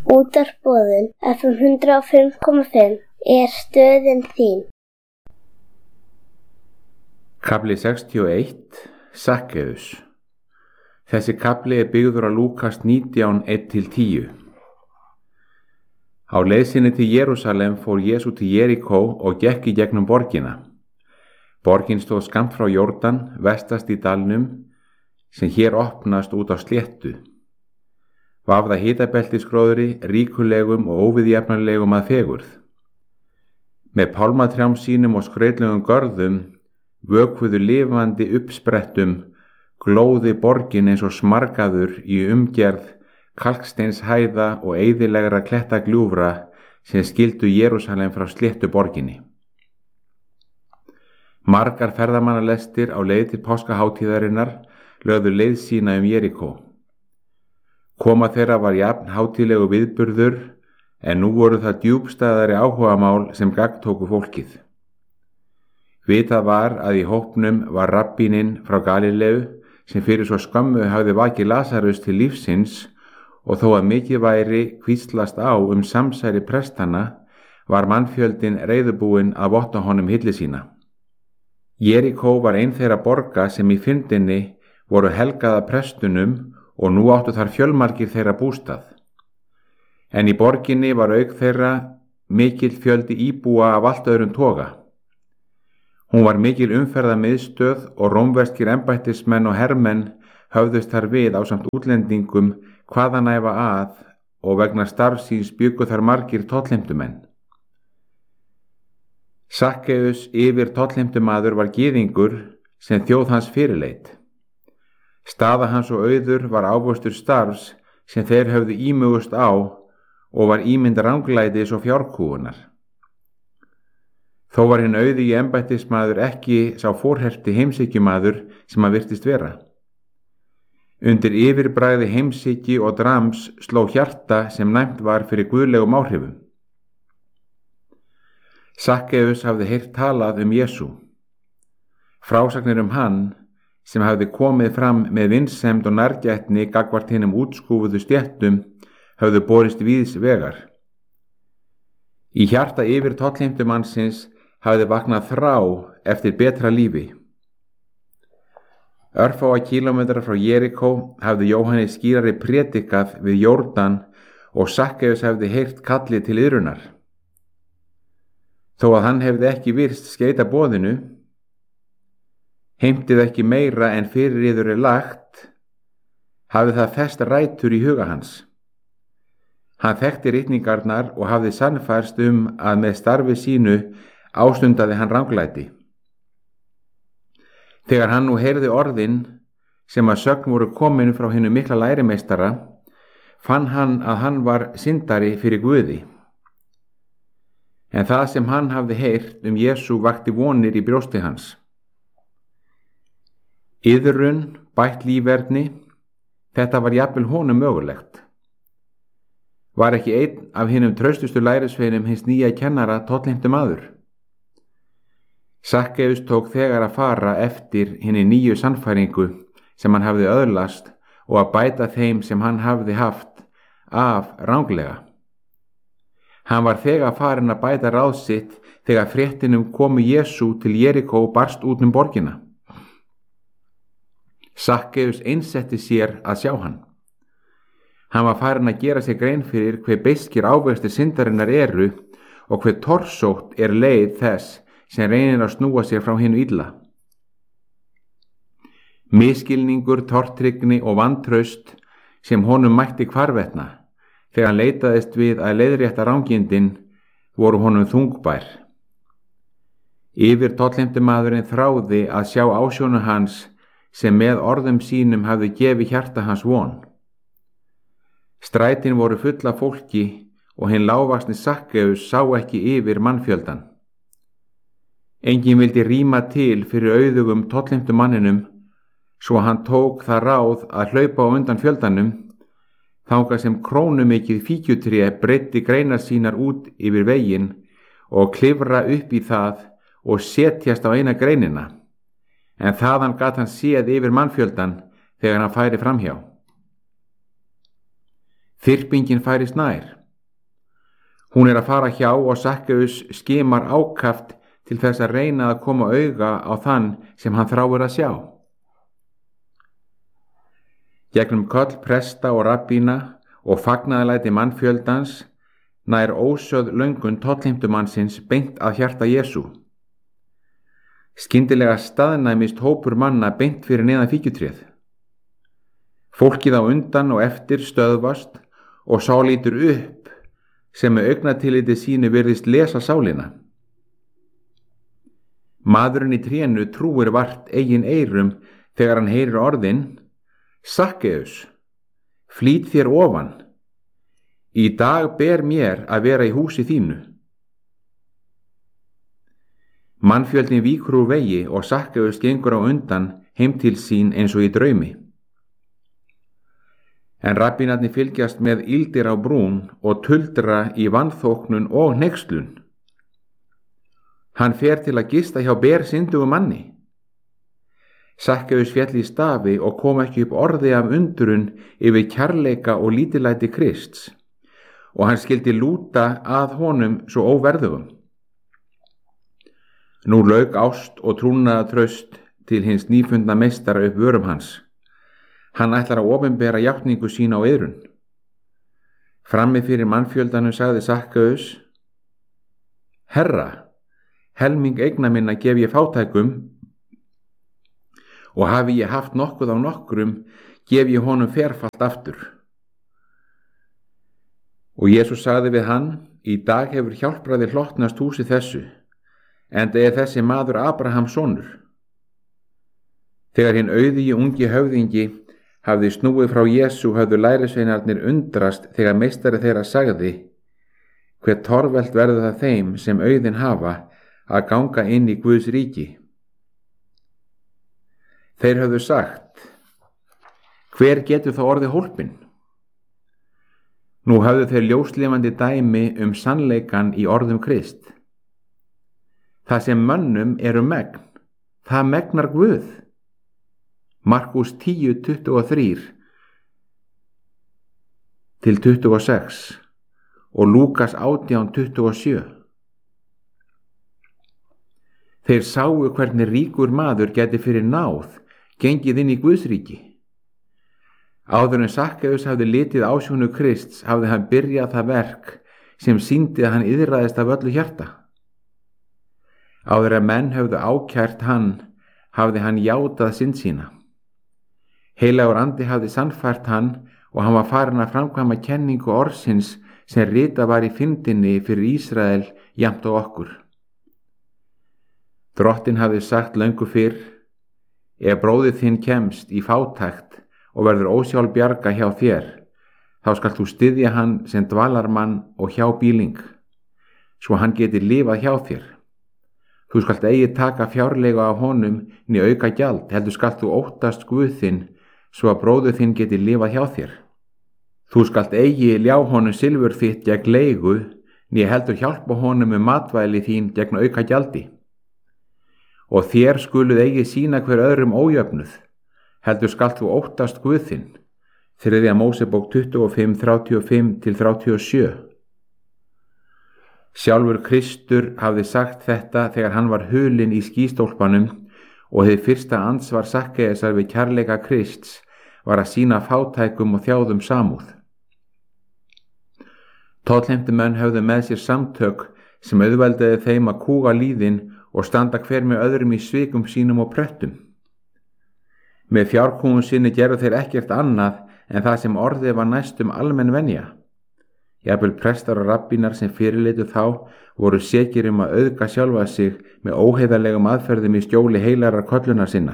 Útvarpsboðun FM 105,5 er stöðin þín. Kafli 61. Sakkeus. Þessi kafli er byggður á Lúkas 19, 1-10. Á leið sinni til Jerúsalem fór Jesú til Jeríkó og gekk í gegnum borgina. Borgin stóð skammt frá Jórdan, vestast í dalnum, sem hér opnast út á sléttu. Vafða hitabeltisgróðri, ríkulegum og óviðjafnarlegum að fegurð. Með pálmatrjám sínum og skrautlegum görðum vökvuðu lifandi uppsprettum glóði borgin eins og smargaður í umgerð kalksteins hæða og eyðilegra klettagljúfra sem skildu Jerúsalem frá sléttu borginni. Margar ferðamannalestir á leið til páskahátíðarinnar lögðu leið sína Jeríkó. Koma þeirra var jafn hátíðlegu viðburður, en nú voru það djúpstæðari áhugamál sem gagntóku fólkið. Vitað var að í hópnum var rabbíninn frá Galileu sem fyrir svo skömmu hafði vakið Lasarus til lífsins, og þó að mikið væri hvíslast á samsæri prestanna var mannfjöldinn reiðubúinn að votta honum hylli sína. Jeríkó var ein þeirra borga sem í fyndinni voru helgaða prestunum og nú áttu þar fjölmargir þeirra bústað. En í borginni var auk þeirra mikill fjöldi íbúa af allt öðrum toga. Hún var mikil umferðamiðstöð og rómverskir embættismenn og hermenn höfðust þar við ásamt útlendingum hvaðanæva að, og vegna starfsins bjuggu þar margir tollheimtumenn. Sakkeus yfir tollheimtumaður var gyðingur sem þjóð hans fyrirleit. Staða hans og auður var ávöxtur starfs sem þeir höfðu ímugust á og var ímynd ranglætis og fjárkúgunar. Þó var hinn auðugi embættismaður ekki sá forherti heimshyggjumaður sem hann virtist vera. Undir yfirbragði heimshyggju og drams sló hjarta sem næmt var fyrir guðlegum áhrifum. Sakkeus hafði heyrt talað Jesú. Frásagnir hann sem hafði komið fram með vinsemd og nærgætni gagnvart hinum útskúfuðu stéttum höfðu borist víðs vegar. Í hjarta yfir tollheimtumannsins hafði vaknað þrá eftir betra lífi. Örfáa kílómetra frá Jeríkó hafði Jóhannes skírari prédikað við Jórdan og Sakkeus hafði heyrt kallið til iðrunar. Þó að hann hefði ekki virst skeyta boðinu, heimtið ekki meira en fyrir yður lagt, hafði það fest rætur í huga hans. Hann þekkti ritningarnar og hafði sannfærst að með starfi sínu ástundaði hann ranglæti. Þegar hann nú heyrði orðin sem að sögn voru komin frá hinu mikla lærimeistara, fann hann að hann var syndari fyrir Guði. En það sem hann hafði heyrt Jesú vakti vonir í brjósti hans. Iðrun, bætt líferni, þetta var jafnvel honum mögulegt. Var ekki einn af hinum traustustu lærisveinum hins nýja kennara tollheimtumaður. Sakkeus tók þegar að fara eftir hinni nýju sannfæringu sem hann hafði öðlast og að bæta þeim sem hann hafði haft af ranglega. Hann var þegar farinn að bæta ráð sitt þegar fréttinum komu Jesú til Jeríkó barst út borgina. Sakkeus einsetti sér að sjá hann. Hann var farinn að gera sér grein fyrir hve beiskir ávextir syndarinnar eru og hve torsótt leið þess sem reynir að snúa sér frá hinu illa. Misskilningur, tortryggni og vantraust sem honum mætti hvarvetna þegar hann leitaðist við að leiðrétta rangindin voru honum þungbær. Yfir tollheimtumaðurinn þráði að sjá ásjónu hans sem með orðum sínum hafði gefið hjarta hans von. Strætin voru full af fólki og hinn lágvaxni Sakkeus sá ekki yfir mannfjöldan. Enginn vildi rýma til fyrir auðugum tollheimtumanninum, svo hann tók það ráð að hlaupa á undan fjöldanum, þangað sem krónumikið fíkjutré breiddi greinar sínar út yfir veginn og klifra upp í það og setjast á eina greinina. En þaðan gat hann séð yfir mannfjöldan þegar hann færi framhjá. Þyrpingin færist nær. Hún að fara hjá og Sakkeus skimar ákaft til þess að reyna að koma auga á þann sem hann þráir að sjá. Gegnum köll presta og rabbína og fagnaðarlæti mannfjöldans nær ósögð löngun tollheimtumannsins beint að hjarta Jesú. Skyndilega staðnæmist hópur manna beint fyrir neðan fíkjutréð. Fólkið á undan og eftir stöðvast og sá lítur upp sem með augnatilliti sínu virðist lesa sálina. Maðurinn í trénu trúir vart eigin eyrum þegar hann heyrir orðin: Sakkeus, flýt þér ofan. Í dag ber mér að vera í húsi þínu. Mannfjöldin víkur úr vegi og Sakkeus gengur á undan heim til sín eins og í draumi. En rabbínarnir fylgjast með ýldir á brún og tuldra í vanþóknun og hneykslun. Hann fer til að gista hjá bersyndugum manni. Sakkeus féll í stafi og kom ekki upp orði af undrun yfir kærleika og lítillæti Krists, og hann skildi lúta að honum svo óverðugum. Nú lauk ást og trúnaðartraust til hins nýfundna meistara upp vörum hans. Hann ætlar að opinbera játningu sína á iðrun. Frammi fyrir mannfjöldanum sagði Sakkeus: Herra, helming eigna minna gef ég fátækum, og hafi ég haft nokkuð á nokkrum, gef ég honum ferfalt aftur. Og Jesús sagði við hann: Í dag hefur hjálpraði hlotnast húsi þessu, enda þessi maður Abrahams sonur. Þegar hinn auðigi ungi höfðingi hafði snúið frá Jesú höfðu lærisveinarnir undrast þegar meistari þeirra sagði: Hve torvelt verður það þeim sem auðinn hafa að ganga inn í Guðs ríki. Þeir höfðu sagt: Hver getur þá orðið hólpinn? Nú höfðu þeir ljóslifandi dæmi sannleikan í orðum Krist. Það sem mönnum megn, það megnar Guð. Markús 10:23 til 26 og Lúkas 18:27. Þeir sáu hvernig ríkur maður gæti fyrir náð gengið inn í Guðsríki. Áður en Sakkeus hafði litið ásjónu Krists hafði hann byrjað það verk sem sýndi að hann iðraðist af öllu hjarta. Áður en menn höfðu ákært hann hafði hann játað synd sína. Heilagur andi hafði sannfært hann og hann var farinn að framkvæma kenningu orðsins sem ritað var í fyndinni fyrir Ísrael jafnt á okkur. Drottinn hafði sagt löngu fyrr: Ef bróðir þinn kemst í fátækt og verður ósjálfbjarga hjá þér, þá skalt þú styðja hann sem dvalarmann og hjábýling, svo hann geti lifað hjá þér. Þú skalt eigi taka fjárleigu af honum né auka gjald, heldur skalt þú óttast Guð þinn, svo að bróðir þinn geti lifað hjá þér. Þú skalt eigi ljá honum silfur þitt gegn leigu, né heldur hjálpa honum matvæli þín gegn auka gjaldi. Og þér skuluð eigi sýna hver öðrum ójöfnuð, heldur skalt þú óttast Guð þinn. 3. Mósebók 25:35-37. Sjálfur Kristur hafði sagt þetta þegar hann var hulinn í skýstólpanum, og hið fyrsta ansvar Sakkeusar við kærleika Krists var að sýna fátækum og þjáðum samúð. Tollheimtumenn höfðu með sér samtök sem auðveldaði þeim að kúga líðin og standa hver með öðrum í svikum sínum og pröttum. Með fjárkúgun sinni gerðu þeir ekkert annað en það sem orðið var næstum almenn venja. Jafnvel prestar og rabbínar sem fyrirlitu þá voru sekir að auðga sjálfa sig með óheiðarlegum aðferðum í skjóli heilarar kollunar sinnar.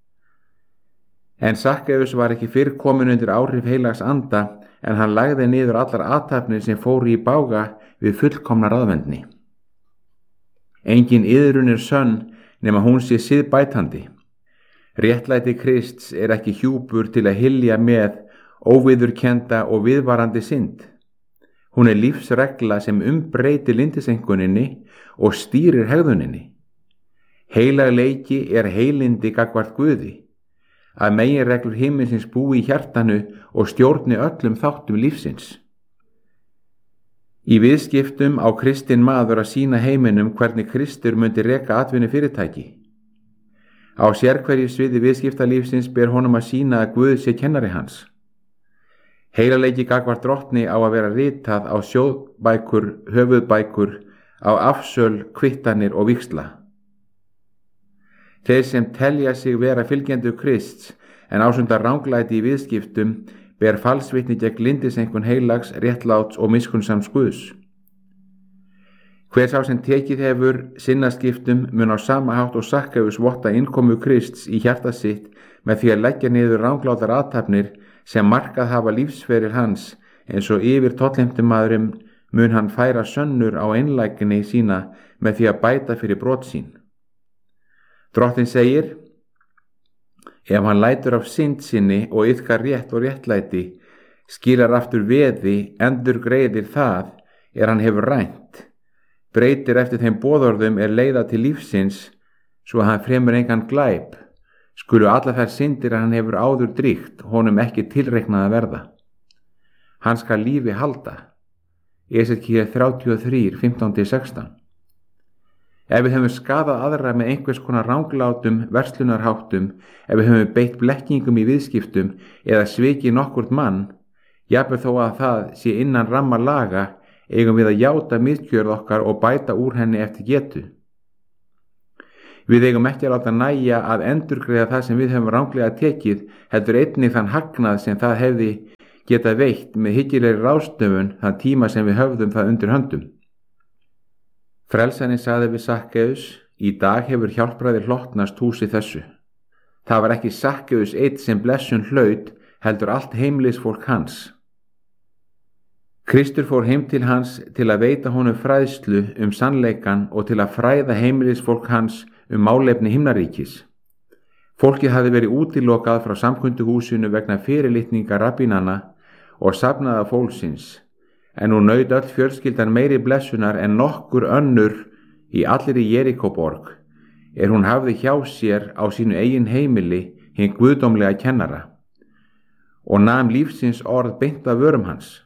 En Sakkeus var ekki fyrr kominn undir áhrif heilags anda, en hann lagði niður allar athafnir sem fóru í bága við fullkomna ráðvendni. Engin iðrun sönn nema hún sé siðbætandi. Réttlæti Krists ekki hjúpur til að hylja með óviðurkennda og viðvarandi synd. Hún lífsregla sem breytir lindisenguninni og stýrir hegðuninni. Heilagleiki heilindi gagnvart Guði, að meginreglur himinsins búi í hjartanu og stjórni öllum þáttum lífsins. Í viðskiptum á kristinn maður að sýna heiminum hvernig Kristur myndi reka atvinnu fyrirtæki. Á sérhverju sviði viðskiptalífsins ber honum að sýna að Guð sé kennari hans. Heilaleiki gagnvart drottni á að vera ritað á sjóðbækur, höfuðbækur, á afsöl, kvittanir og víxla. Þeir sem telja sig vera fylgjendur Krists en ásundar ranglæti í viðskiptum ber falsvitni gegn lyndiseinkun heilags, réttláts og miskunnsams Guðs. Hver sá sem tekið hefur sinnaskiptum mun á sama hátt og Sakkaeus votta innkomu Krists í hjarta sitt með því að leggja niður ranglátar athafnir sem markað hafa lífsferil hans, eins og yfir tollheimtumaðurinn mun hann færa sönnur á einlægni sína með því að bæta fyrir brot sín. Drottinn segir: ef hann lætur af synd sinni og iðkar rétt og réttlæti, skilar aftur veði, endurgreiðir það hann hefur rænt, breytir eftir þeim boðorðum leiða til lífsins, svo að hann fremur engan glæp, skulu allar þær syndir hann hefur áður dríkt honum ekki tilreiknað að verða. Hann skal lífi halda. Esekíel 33, 15-16. Ef við höfum skadað aðra með einhvers konar ranglátum, verslunarháttum, ef við höfum beitt blekkingum í viðskiptum eða svikið nokkurt mann, jafnvel þó að það sé innan ramma laga, eigum við að játa misgjörð okkar og bæta úr henni eftir getu. Við eigum ekki að láta nægja að endurgreiða það sem við höfum ranglega tekið, heldur einnig þann hagnað sem það hefði getað veitt með hyggilegri ráðstöfun þann tíma sem við höfðum það undir höndum. Frelsarinn sagði við Sakkaeus: í dag hefur hjálpræði hlotnast húsi þessu. Það var ekki Sakkaeus einn sem blessun hlaut, heldur allt heimilisfólk hans. Kristur fór heim til hans til að veita honum fræðslu sannleikan og til að fræða heimilisfólk hans málefni himnaríkis. Fólkið hafði verið útilokað frá samkunduhúsinu vegna fyrirlitninga rabbínanna og safnaða fólksins, en nú naut öll fjölskyldan meiri blessunar en nokkur önnur í allri Jerikóborg, hún hafði hjá sér á sínu eigin heimili hinn guðdómlega kennara, og nam lífsins orð beint af vörum hans.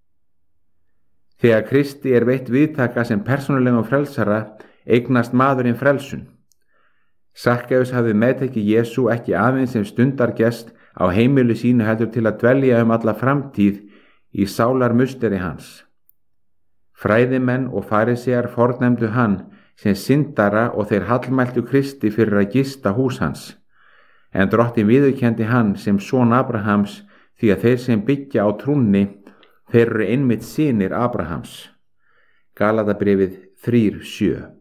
Þegar Kristi veitt viðtaka sem persónulegum frelsara, eignast maðurinn frelsun. Sakkaeus hafði meðtekið Jesú ekki aðeins sem stundargest á heimilu sínu heldur til að dvelja alla framtíð í sálarmusteri hans. Fræðimenn og farisear fornefndu hann sem syndara og þeir hallmæltu Kristi fyrir að gista hús hans, en Drottinn viðurkenndi hann sem son Abrahams því að þeir sem byggja á trúnni, þeir eru einmitt synir Abrahams. Galatabréfið 3:7.